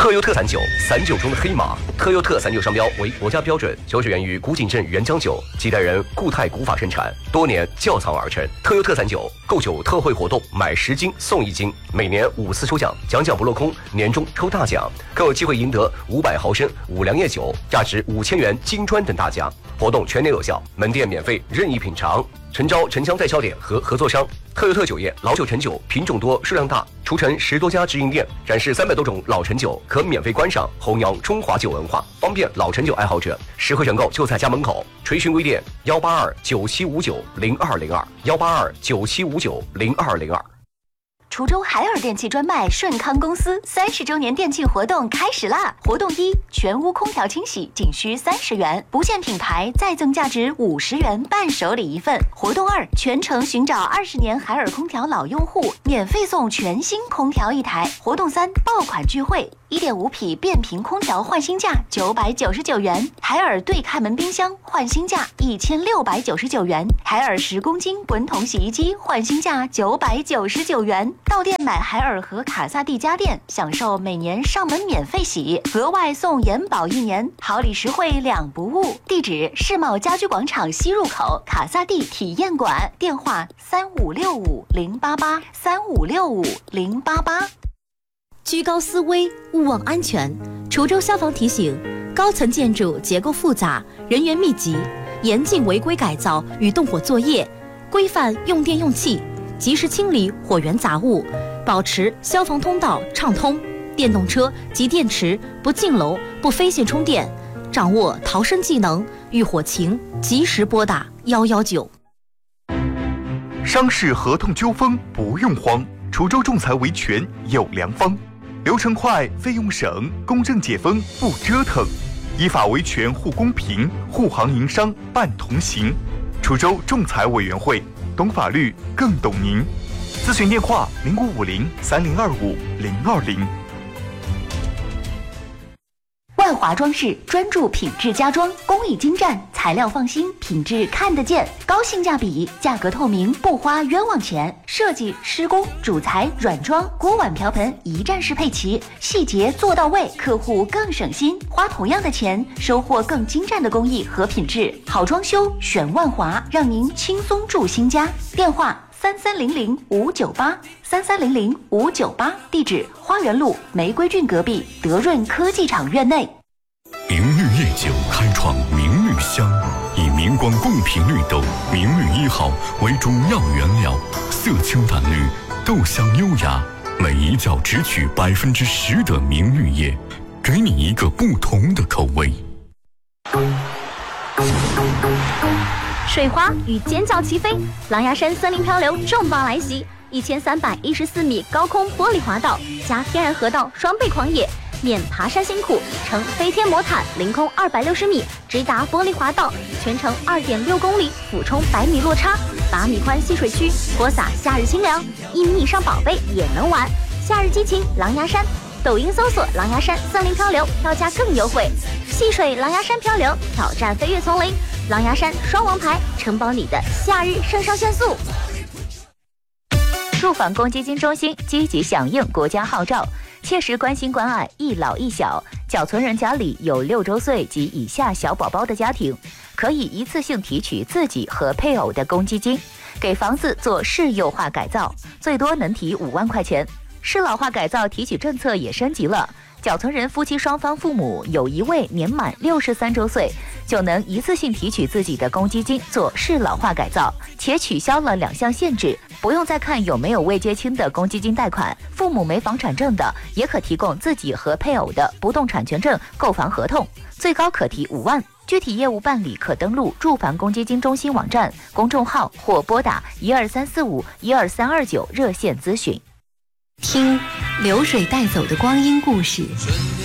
特优特散酒，散酒中的黑马。特优特散酒商标为国家标准，酒水源于古井镇原浆酒，几代人固态古法生产，多年窖藏而成。特优特散酒购酒特惠活动，买10斤送1斤，每年5次抽奖，奖不落空，年终抽大奖，更有机会赢得500毫升五粮液酒，价值5000元金砖等大奖。活动全年有效，门店免费任意品尝。诚招城乡代销点和合作商。特优特酒业老酒陈酒品种多数量大，除城10多家直营店，展示300多种老陈酒，可免费观赏，弘扬中华酒文化，方便老陈酒爱好者实惠选购就在家门口。垂询微店18297590202，18297590202。 滁州海尔电器专卖顺康公司30周年店庆活动开始啦！活动1，全屋空调清洗仅需30元，不限品牌再赠价值50元伴手礼1份。活动2，全程寻找20年海尔空调老用户，免费送全新空调1台。活动3，爆款聚会，1.5匹变频空调换新价999元，海尔对开门冰箱换新价1699元，海尔10公斤滚筒洗衣机换新价999元。到店买海尔和卡萨帝家电，享受每年上门免费洗，额外送延保1年，好礼实惠2不误。地址：世贸家居广场西入口卡萨帝体验馆，电话3565-088，3565-088。 居高思危，勿忘安全。滁州消防提醒：高层建筑结构复杂，人员密集，严禁违规改造与动火作业，规范用电用气，及时清理火源杂物，保持消防通道畅通。电动车及电池不进楼、不飞线充电，掌握逃生技能，遇火情及时拨打119。 商事合同纠纷不用慌，滁州仲裁维权有良方，流程快，费用省，公正解纷不折腾，依法维权护公平，护行营商办同行。滁州仲裁委员会，懂法律更懂您。咨询电话05503025-020。 万华装饰专注品质家装，工艺精湛，材料放心，品质看得见，高性价比，价格透明，不花冤枉钱。设计、施工、主材、软装、锅碗瓢盆一站式配齐，细节做到位，客户更省心，花同样的钱，收获更精湛的工艺和品质。好装修选万华，让您轻松住新家。电话3300-598，3300-598，地址花园路玫瑰郡隔壁德润科技厂院内。 明绿夜酒开创明绿香，以明光贡品绿豆明绿1号为主要原料，色清淡绿，豆香优雅，每一角只取10%的明绿叶，给你一个不同的口味。 水花与尖叫齐飞，狼牙山森林漂流重磅来袭，1314米高空玻璃滑道加天然河道双倍狂野，免爬山辛苦，乘飞天魔毯凌空260米直达玻璃滑道，全程2.6公里，俯冲100米落差，8米宽戏水区，泼洒夏日清凉，1米以上宝贝也能玩，夏日激情狼牙山。抖音搜索狼牙山森林漂流，票价更优惠。戏水狼牙山漂流，挑战飞跃丛林，狼牙山双王牌，承包你的夏日肾上腺素。 住房公积金中心积极响应国家号召，切实关心关爱一老一小。缴存人家里有6周岁及以下小宝宝的家庭，可以一次性提取自己和配偶的公积金，给房子做适幼化改造，最多能提5万块钱。适老化改造提取政策也升级了，缴存人夫妻双方父母有一位年满63周岁，就能一次性提取自己的公积金做适老化改造，且取消了2项限制，不用再看有没有未结清的公积金贷款，父母没房产证的也可提供自己和配偶的不动产权证购房合同，最高可提5万。具体业务办理可登录住房公积金中心网站、公众号或拨打12345-12329热线咨询。 听流水带走的光阴故事。